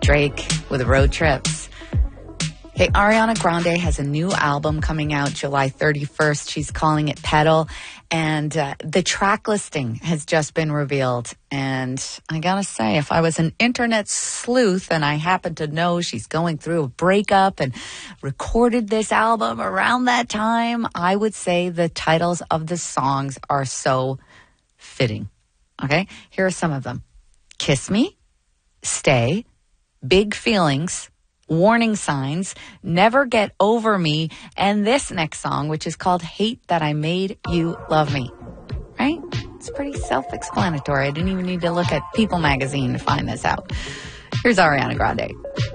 Drake with Road Trips. Okay, Ariana Grande has a new album coming out July 31st. She's calling it Pedal. And the track listing has just been revealed. And I gotta say, if I was an internet sleuth and I happened to know she's going through a breakup and recorded this album around that time, I would say the titles of the songs are so fitting. Okay, here are some of them. Kiss Me, Stay, Big Feelings, Warning Signs, Never Get Over Me, and this next song, which is called Hate That I Made You Love Me. Right? It's pretty self-explanatory. I didn't even need to look at People magazine to find this out. Here's Ariana Grande.